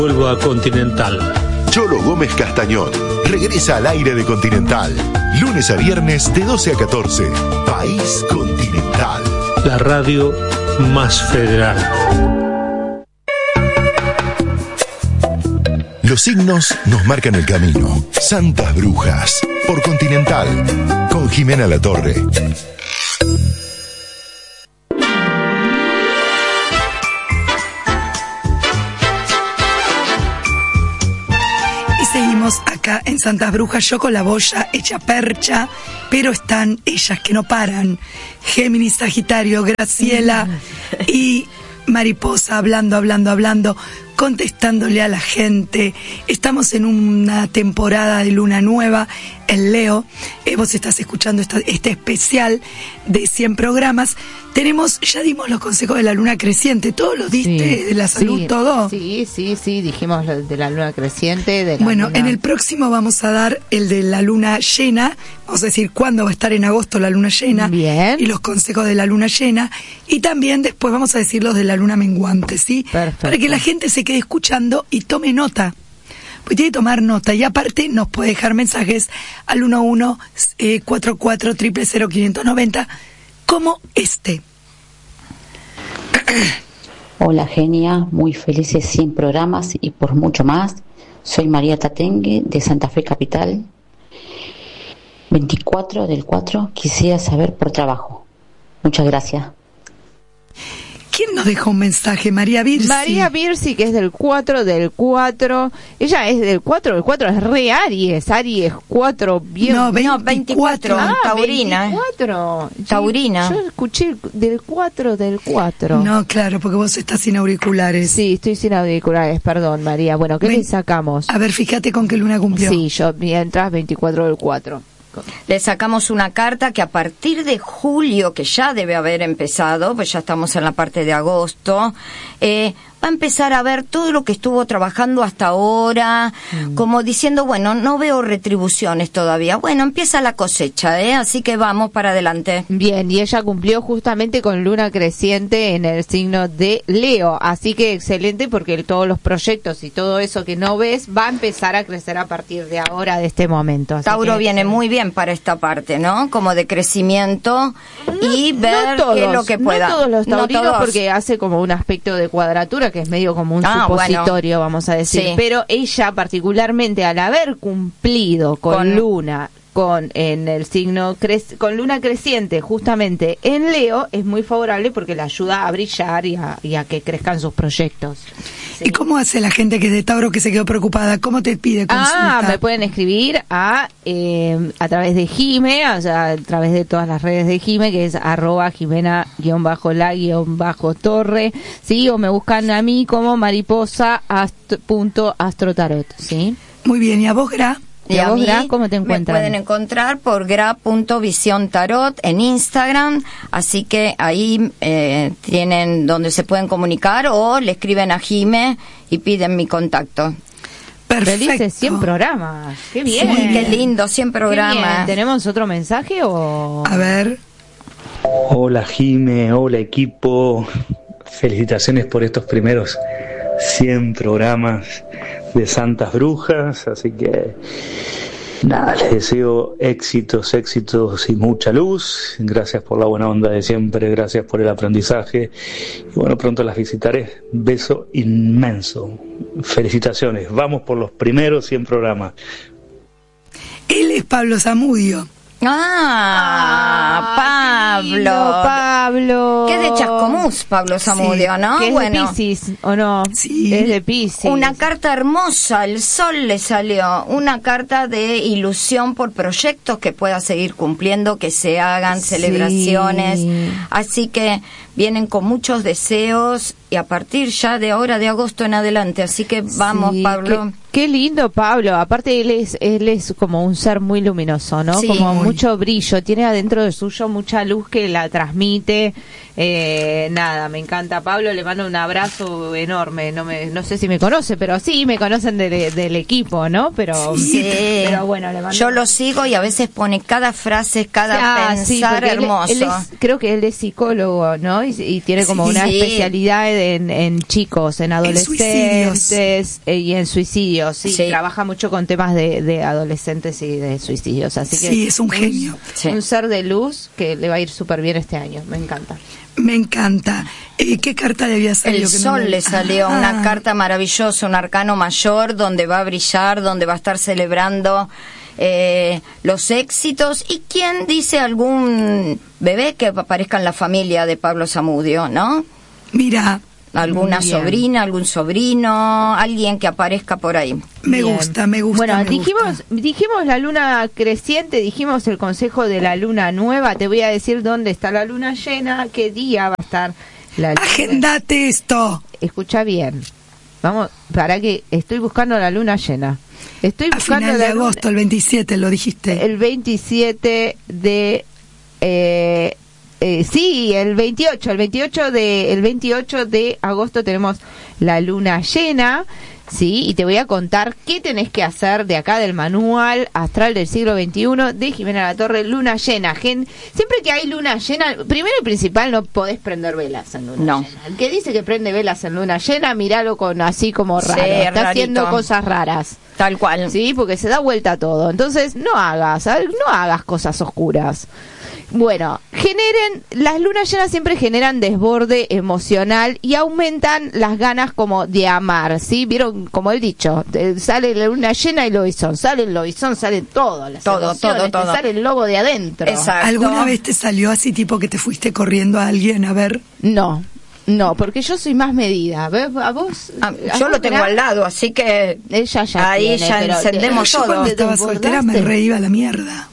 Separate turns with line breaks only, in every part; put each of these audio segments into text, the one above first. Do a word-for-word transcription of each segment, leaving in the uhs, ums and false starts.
Vuelvo a Continental.
Cholo Gómez Castañón regresa al aire de Continental. Lunes a viernes de doce a catorce. País Continental.
La radio más federal.
Los signos nos marcan el camino. Santas Brujas. Por Continental. Con Jimena Latorre.
Acá en Santas Brujas, yo con la boya hecha percha, pero están ellas que no paran. Géminis, Sagitario, Graciela y Mariposa, hablando, hablando, hablando, contestándole a la gente. Estamos en una temporada de luna nueva en Leo. Eh, vos estás escuchando esta, este especial de cien programas. Tenemos, ya dimos los consejos de la luna creciente, ¿todo lo diste? Sí, de la salud,
sí,
todo.
Sí, sí, sí, dijimos lo de la luna creciente. De la
bueno,
luna...
en el próximo vamos a dar el de la luna llena, vamos a decir cuándo va a estar en agosto la luna llena.
Bien.
Y los consejos de la luna llena. Y también después vamos a decir los de la luna menguante, ¿sí?
Perfecto.
Para que la gente se quede escuchando y tome nota. Pues tiene que tomar nota y aparte nos puede dejar mensajes al uno uno cuatro cuatro cero cero cero quinientos noventa como este.
Hola genia, muy felices cien programas y por mucho más. Soy María Tatengue de Santa Fe Capital. veinticuatro del cuatro, quisiera saber por trabajo. Muchas gracias.
¿Quién nos dejó un mensaje? María Birsi.
María Birsi, que es del cuatro del cuatro. Ella es del cuatro, el cuatro es re Aries. Aries cuatro, bien.
No,
No, veinticuatro,
Ah,
taurina.
veinticuatro.
Taurina.
Yo, yo escuché del cuatro del cuatro.
No, claro, porque vos estás sin auriculares.
Sí, estoy sin auriculares, perdón, María. Bueno, ¿qué
Ven,
le sacamos?
A ver, fíjate con qué luna cumplió.
Sí, yo mientras veinticuatro del cuatro.
Le sacamos una carta que a partir de julio, que ya debe haber empezado, pues ya estamos en la parte de agosto, eh, va a empezar a ver todo lo que estuvo trabajando hasta ahora, mm. como diciendo, bueno, no veo retribuciones todavía. Bueno, empieza la cosecha, ¿eh? Así que vamos para adelante.
Bien, y ella cumplió justamente con luna creciente en el signo de Leo, así que excelente porque todos los proyectos y todo eso que no ves va a empezar a crecer a partir de ahora, de este momento. Así
Tauro
que,
viene muy bien para esta parte, ¿no? Como de crecimiento
no,
y ver
no todos,
qué es lo que pueda.
No todos los taurinos,
no todos.
porque hace como un aspecto de cuadratura que es medio como un
ah,
supositorio,
bueno.
vamos a decir.
Sí.
Pero ella particularmente, al haber cumplido con, con luna, con en el signo cre- con luna creciente justamente en Leo, es muy favorable porque le ayuda a brillar y a, y a que crezcan sus proyectos.
¿Y cómo hace la gente que es de Tauro que se quedó preocupada? ¿Cómo te pide consulta?
Ah, me pueden escribir a eh, a través de Jime, o sea, a través de todas las redes de Jime, que es arroba Jimena guión bajo la guión bajo torre, sí, o me buscan a mí como mariposa ast- punto astrotarot, sí.
Muy bien, ¿y a vos, Gra?
¿Y a vos, Gra, cómo te encuentran?
Me pueden encontrar por gra punto visión tarot en Instagram, así que ahí eh, tienen donde se pueden comunicar o le escriben a Jime y piden mi contacto.
Perfecto.
Felices cien programas, qué bien.
Sí, qué lindo, cien programas.
¿Tenemos otro mensaje o...?
A ver.
Hola Jime, hola equipo, felicitaciones por estos primeros cien programas de Santas Brujas, así que nada, les deseo éxitos, éxitos y mucha luz. Gracias por la buena onda de siempre, gracias por el aprendizaje y bueno, pronto las visitaré. Beso inmenso, felicitaciones, vamos por los primeros cien programas.
Él es Pablo Zamudio.
Ah,
Ah,
Pablo.
lindo, Pablo.
Que es de Chascomús, Pablo Zamudio,
Sí,
¿no?
Que es
bueno.
de Piscis, ¿o no?
Sí.
Es de Piscis.
Una carta hermosa, el sol le salió, una carta de ilusión por proyectos que pueda seguir cumpliendo, que se hagan
Sí.
celebraciones, así que vienen con muchos deseos y a partir ya de ahora de agosto en adelante, así que vamos,
Sí,
Pablo.
Qué, qué lindo, Pablo. Aparte él es él es como un ser muy luminoso, ¿no?
Sí.
Como
Muy.
mucho brillo, tiene adentro de suyo mucha luz que la transmite. Eh, nada, me encanta Pablo, le mando un abrazo enorme. No me no sé si me conoce, pero sí me conocen de, de- del equipo, ¿no? Pero
Sí.
pero bueno, le mando
Yo lo sigo y a veces pone cada frase, cada
Ah, sí,
pensar
porque él-
hermoso.
él es- creo que él es psicólogo, ¿no? ¿no? Y, y tiene como
Sí.
una
Sí.
especialidad en, en chicos, en adolescentes eh, y en suicidios. Sí,
Sí.
trabaja mucho con temas de, de adolescentes y de suicidios. Así que
Sí, es un genio.
Sí.
un ser de luz que le va a ir súper bien este año. Me encanta.
Me encanta. Eh, ¿Qué carta le había salido?
El
que no
sol
me-
le salió
Ah,
una carta maravillosa, un arcano mayor, donde va a brillar, donde va a estar celebrando eh, los éxitos. ¿Y quién dice algún bebé que aparezca en la familia de Pablo Zamudio, no?
Mira,
Alguna
Muy bien.
sobrina, algún sobrino, alguien que aparezca por ahí.
me
Bien.
gusta, me gusta.
Bueno,
me
dijimos,
gusta.
dijimos la luna creciente, dijimos el consejo de la luna nueva. Te voy a decir dónde está la luna llena, qué día va a estar la luna.
Agendate esto.
Escucha bien. Vamos, para que estoy buscando la luna llena. Estoy
A
buscando
final de
la luna-
agosto, el veintisiete, lo dijiste.
el veintisiete de eh, eh, sí, el veintiocho, el veintiocho de el veintiocho de agosto tenemos la luna llena, sí, y te voy a contar qué tenés que hacer de acá del manual astral del siglo veintiuno de Jimena La Torre, luna llena. Gen, siempre que hay luna llena, primero y principal, no podés prender velas en luna
No.
llena. El que dice que prende velas en luna llena, míralo con así como
Sí,
raro, está
rarito.
haciendo cosas raras.
Tal cual.
Sí, porque se da vuelta todo. Entonces, no hagas, ¿sabes? No hagas cosas oscuras. Bueno, generen, las lunas llenas siempre generan desborde emocional y aumentan las ganas como de amar, ¿sí? Vieron, como el dicho, eh, sale la luna llena y el lobizón, sale el lobizón, sale todo, las
Todo,
emociones,
todo,
te
todo.
sale el lobo de adentro.
Exacto.
¿Alguna vez te salió así tipo que te fuiste corriendo a alguien a ver?
No, no, porque yo soy más medida. ¿Ves? ¿A vos?
Ah,
¿A
yo
vos,
lo tengo
Gra?
al lado, así que
Ella ya
ahí
tiene,
ya
pero-
encendemos
Yo
todo.
cuando estaba soltera me
desbordaste.
reíba la mierda.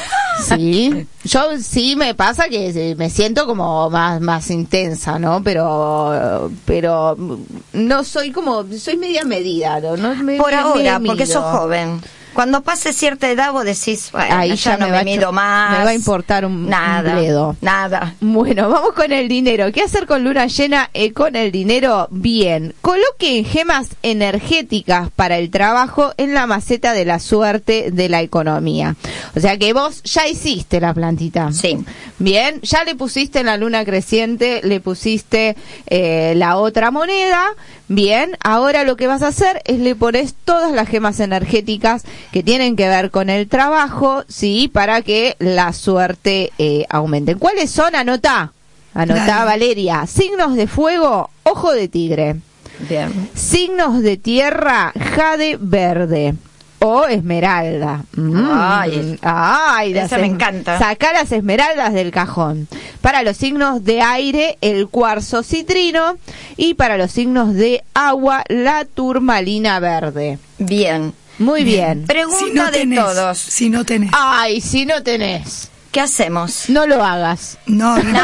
Sí, yo sí me pasa que eh, me siento como más más intensa, ¿no? Pero pero no soy como soy media medida, ¿no? No me-
Por
me-
ahora,
me
porque
mido.
sos joven. Cuando pase cierta edad vos decís, bueno,
Ahí
ya,
ya
no
me
me,
va a
mido
cho-
más.
me va a importar un- un
nada,
bledo.
Nada.
Bueno, vamos con el dinero. ¿Qué hacer con luna llena eh, con el dinero? Bien, coloquen gemas energéticas para el trabajo en la maceta de la suerte de la economía. O sea que vos ya hiciste la plantita.
Sí.
Bien, ya le pusiste en la luna creciente, le pusiste eh, la otra moneda. Bien, ahora lo que vas a hacer es le pones todas las gemas energéticas que tienen que ver con el trabajo, sí, para que la suerte eh, aumente. ¿Cuáles son? Anotá, anotá,
Dale.
Valeria. Signos de fuego, ojo de tigre.
Bien.
Signos de tierra, jade verde o esmeralda. Mm.
Ay.
Ay, las
Esa me
es-
encanta.
Saca las esmeraldas del cajón. Para los signos de aire, el cuarzo citrino. Y para los signos de agua, la turmalina verde.
Bien.
Muy bien.
Pregunta
Si no
de
tenés,
todos.
si no tenés.
Ay, si no tenés,
¿Qué hacemos?
no lo hagas.
No, no.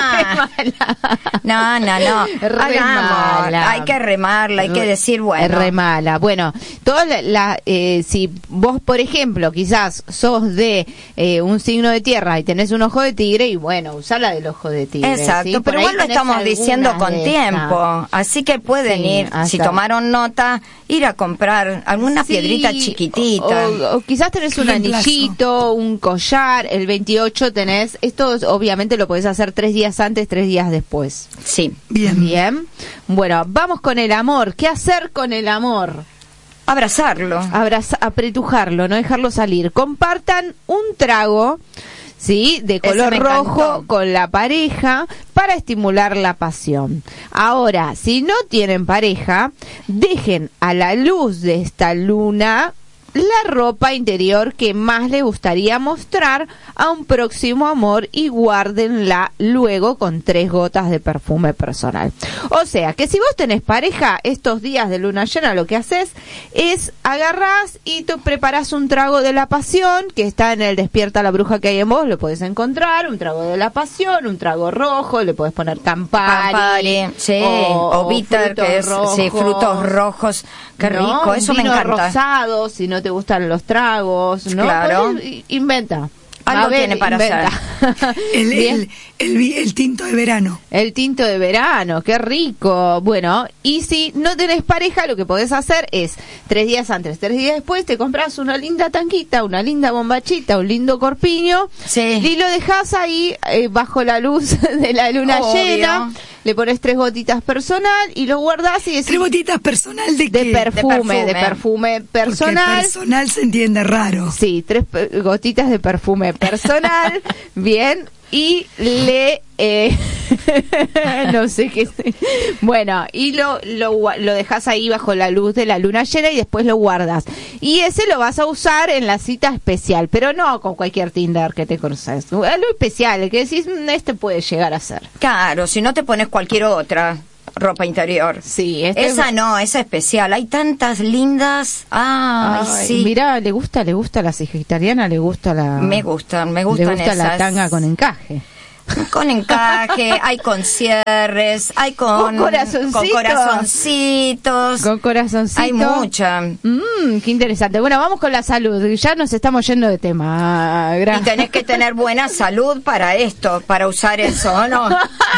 No, no, no, no.
Re
Hagamos.
mala.
Hay que remarla, hay que decir, bueno.
Es re mala. Bueno, todas la, la, eh, si vos, por ejemplo, quizás sos de eh, un signo de tierra y tenés un ojo de tigre, y bueno, usá la del ojo de tigre.
Exacto,
¿sí? Por
pero
ahí
igual lo
tenés
estamos diciendo
algunas
con
de
tiempo, así que pueden
Sí,
ir, si
hasta-
tomaron nota, ir a comprar alguna
Sí,
piedrita chiquitita.
O, o quizás tenés un
Reemplazo.
anillito, un collar, el veintiocho tenés, esto obviamente lo podés hacer tres días antes, tres días después.
Sí,
Bien.
Bien, bueno, vamos con el amor. ¿Qué hacer con el amor?
abrazarlo.
Abraza, apretujarlo, no dejarlo salir. Compartan un trago, ¿sí? De color
me
rojo
encantó.
con la pareja para estimular la pasión. Ahora, si no tienen pareja, dejen a la luz de esta luna la ropa interior que más le gustaría mostrar a un próximo amor y guárdenla luego con tres gotas de perfume personal. O sea, que si vos tenés pareja, estos días de luna llena lo que haces es agarrás y te preparás un trago de la pasión que está en el Despierta la Bruja que hay en vos, lo podés encontrar, un trago de la pasión, un trago rojo, le podés poner Campari,
Campari, sí, o, bitter,
frutos
que es, sí,
rojos.
frutos rojos. Qué
¿no?
rico, eso
Un
me
vino
encanta.
rosado, si no te gustan los tragos, ¿no?
Claro.
Podés- inventa.
Algo
A ver,
tiene para
inventa.
hacer.
El,
Bien.
el, el, vi- el tinto de verano.
El tinto de verano, qué rico. Bueno, y si no tenés pareja, lo que podés hacer es tres días antes, tres días después, te compras una linda tanquita, una linda bombachita, un lindo corpiño,
Sí.
y lo dejás ahí eh, bajo la luz de la luna
Obvio.
llena, le pones tres gotitas personal y lo guardás y decís...
Tres botitas personal de,
de
qué?
perfume, de
perfume.
perfume
Porque
personal.
personal se entiende raro.
Sí, tres pe- gotitas de perfume personal, bien, y le... eh, no sé qué... Bueno, y lo, lo, gua- lo dejas ahí bajo la luz de la luna llena y después lo guardas. Y ese lo vas a usar en la cita especial, pero no con cualquier Tinder que te conoces. Algo especial, el que decís, "Mm, este puede llegar a ser".
Claro, si no te pones cualquier otra ropa interior.
Sí, este
Esa no, esa especial. Hay tantas lindas. Ay,
Ay,
sí.
Mira, le gusta, le gusta la vegetariana, le gusta la...
Me gustan, me
le
gustan
gusta la
esas.
tanga con encaje.
Con encaje, hay con cierres, hay con,
Con corazoncitos.
con corazoncitos.
Con corazoncito.
Hay mucha.
Mmm, qué interesante. Bueno, vamos con la salud. Ya nos estamos yendo de tema.
Y
Gracias.
tenés que tener buena salud para esto, para usar eso, ¿o no?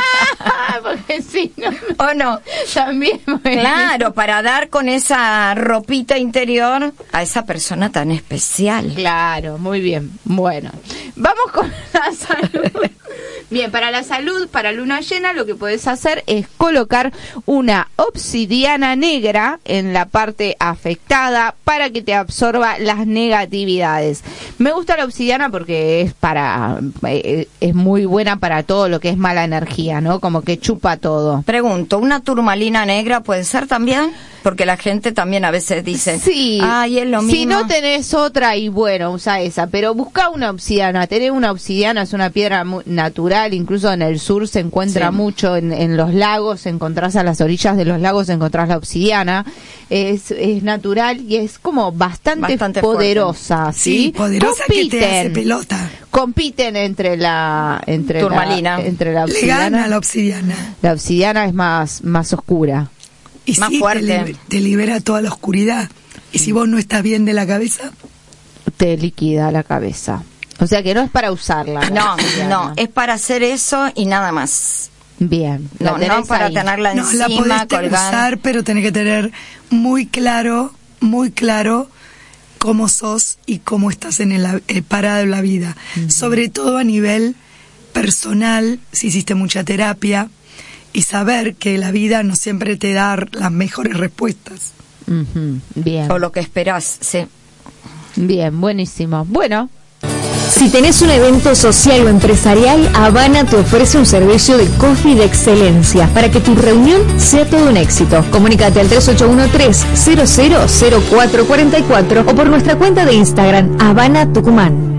Porque si no,
¿O no?
también.
Claro, para dar con esa ropita interior a esa persona tan especial.
Claro, muy bien. Bueno, vamos con la salud. Bien, para la salud, para luna llena, lo que puedes hacer es colocar una obsidiana negra en la parte afectada para que te absorba las negatividades. Me gusta la obsidiana porque es para eh, es muy buena para todo lo que es mala energía, ¿no? Como que chupa todo.
Pregunto, ¿una turmalina negra puede ser también? Porque la gente también a veces dice,
Sí,
ay, es lo mismo.
si no tenés otra, y bueno, usa esa, pero busca una obsidiana. Tener una obsidiana es una piedra mu- natural, incluso en el sur se encuentra
Sí.
mucho, en, en los lagos, encontrás a las orillas de los lagos, encontrás la obsidiana. Es, es natural y es como bastante,
Bastante
poderosa, ¿sí?
Sí, poderosa que te hace pelota.
Compiten entre la entre
Turmalina.
la, entre la
Le
obsidiana.
gana la obsidiana.
La obsidiana es más más oscura.
Y
Más
sí,
fuerte.
Te, li- te libera toda la oscuridad. Y si vos no estás bien de la cabeza,
Te liquida la cabeza. O sea que no es para usarla. la
No,
obsidiana.
no, es para hacer eso y nada más.
Bien. la
No,
tenés
no para
ahí.
tenerla
no la
encima,
podés
colgada.
usar, pero tenés que tener muy claro, muy claro cómo sos y cómo estás en el, el parado en la vida. Sobre todo a nivel personal, si hiciste mucha terapia, y saber que la vida no siempre te da las mejores respuestas.
Ujú, bien.
O lo que esperás, sí.
Bien, buenísimo. Bueno,
Si tenés un evento social o empresarial, Habana te ofrece un servicio de coffee de excelencia para que tu reunión sea todo un éxito. Comunícate al tres ocho uno tres, cero cero cero cuatro cuatro cuatro o por nuestra cuenta de Instagram, Habana Tucumán.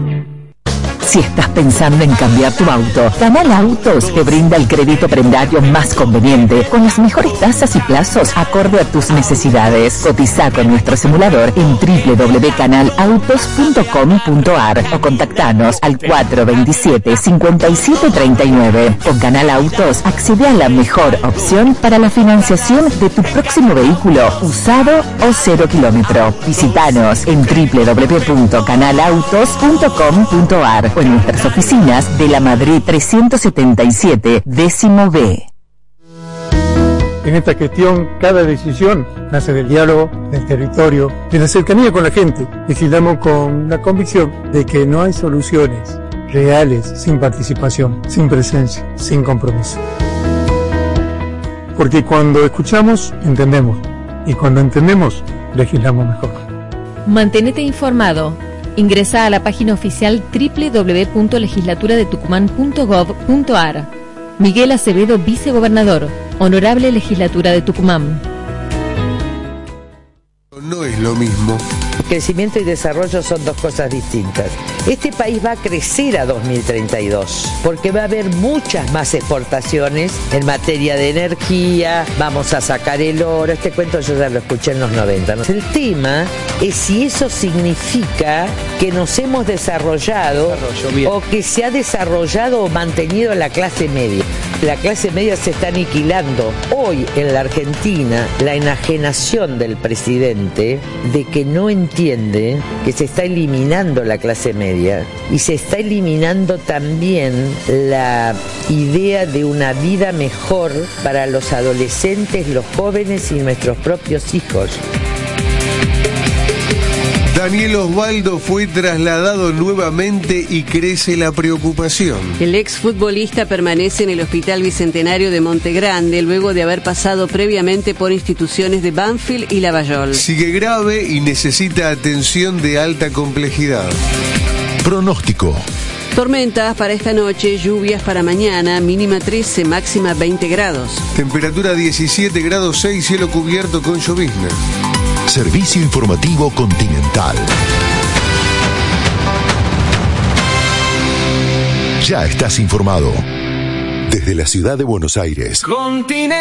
Si estás pensando en cambiar tu auto, Canal Autos te brinda el crédito prendario más conveniente, con las mejores tasas y plazos acorde a tus necesidades. Cotiza con nuestro simulador en doble u doble u doble u punto canal autos punto com punto a r o contactanos al cuatro dos siete, cinco siete tres nueve. Con Canal Autos accede a la mejor opción para la financiación de tu próximo vehículo, usado o cero kilómetro. Visítanos en doble u doble u doble u punto canal autos punto com punto a r o en nuestras oficinas de la Madrid trescientos setenta y siete, décimo B.
En esta gestión, cada decisión nace del diálogo, del territorio, de la cercanía con la gente. Legislamos con la convicción de que no hay soluciones reales sin participación, sin presencia, sin compromiso. Porque cuando escuchamos, entendemos. Y cuando entendemos, legislamos mejor.
Mantenete informado. Ingresa a la página oficial doble u doble u doble u punto legislatura de tucumán punto gov punto a r. Miguel Acevedo, vicegobernador. Honorable Legislatura de Tucumán.
No es lo mismo.
Crecimiento y desarrollo son dos cosas distintas. Este país va a crecer a dos mil treinta y dos porque va a haber muchas más exportaciones en materia de energía, vamos a sacar el oro, este cuento yo ya lo escuché en los noventa, ¿no? El tema es si eso significa que nos hemos desarrollado o que se ha desarrollado o mantenido la clase media. La clase media se está aniquilando. Hoy en la Argentina, la enajenación del presidente de que no entiende que se está eliminando la clase media y se está eliminando también la idea de una vida mejor para los adolescentes, los jóvenes y nuestros propios hijos.
Daniel Osvaldo fue trasladado nuevamente y crece la preocupación.
El exfutbolista permanece en el Hospital Bicentenario de Montegrande luego de haber pasado previamente por instituciones de Banfield y Lavallol.
Sigue grave y necesita atención de alta complejidad.
Pronóstico.
Tormentas para esta noche, lluvias para mañana, mínima trece, máxima veinte grados.
Temperatura diecisiete grados seis, cielo cubierto con llovizna.
Servicio informativo Continental. Ya estás informado. Desde la ciudad de Buenos Aires.
Continental.